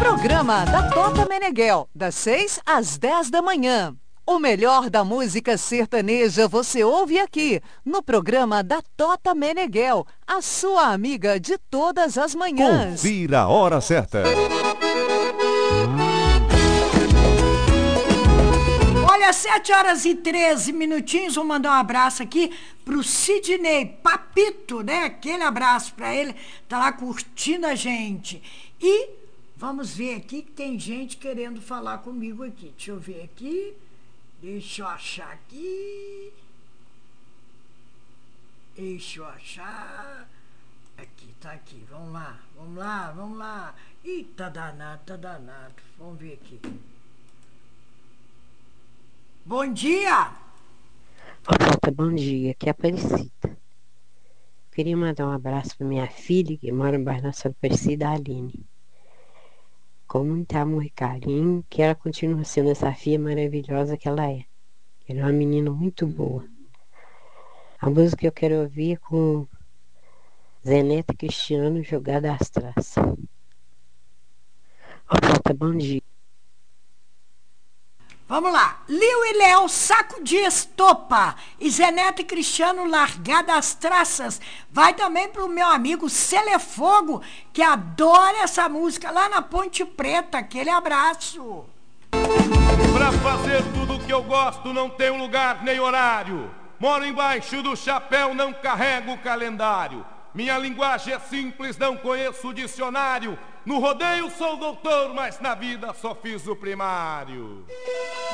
Programa da Tota Meneghel, das 6 às 10 da manhã. O melhor da música sertaneja você ouve aqui, no programa da Tota Meneghel, a sua amiga de todas as manhãs. Confira a hora certa. Olha, 7h13. Vou mandar um abraço aqui pro Sidney Papito, né? Aquele abraço pra ele, tá lá curtindo a gente. E vamos ver aqui que tem gente querendo falar comigo aqui. Deixa eu ver aqui. Deixa eu achar aqui. Deixa eu achar. Aqui, tá aqui. Vamos lá. Ih, tá danado. Vamos ver aqui. Bom dia! Ô, Tota, bom dia. Aqui é a Aparecida. Queria mandar um abraço para minha filha, que mora no bairro Nossa Aparecida, a Aline. Com muito amor e carinho, que ela continue sendo essa filha maravilhosa que ela é. Ela é uma menina muito boa. A música que eu quero ouvir é com Zé Neto e Cristiano, Jogada às Traças. Ô, Tota, bom dia. Vamos lá. Liu e Léo, Saco de Estopa. E Zé Neto e Cristiano, Largada às Traças. Vai também pro meu amigo Celefogo, que adora essa música lá na Ponte Preta. Aquele abraço. Pra fazer tudo que eu gosto não tem lugar nem horário. Moro embaixo do chapéu, não carrego o calendário. Minha linguagem é simples, não conheço o dicionário. No rodeio sou doutor, mas na vida só fiz o primário.